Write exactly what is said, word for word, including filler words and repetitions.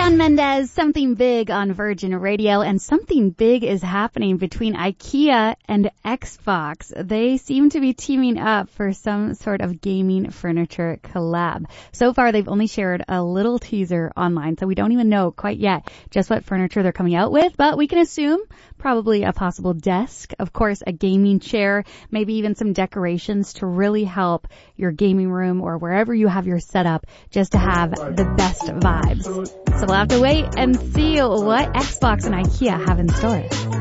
Shawn Mendes, Something Big on Virgin Radio, and something big is happening between IKEA and Xbox. They seem to be teaming up for some sort of gaming furniture collab. So far, they've only shared a little teaser online, so we don't even know quite yet just what furniture they're coming out with, but we can assume probably a possible desk, of course, a gaming chair, maybe even some decorations to really help your gaming room or wherever you have your setup just to have the best vibes. So we'll have to wait and see what Xbox and IKEA have in store.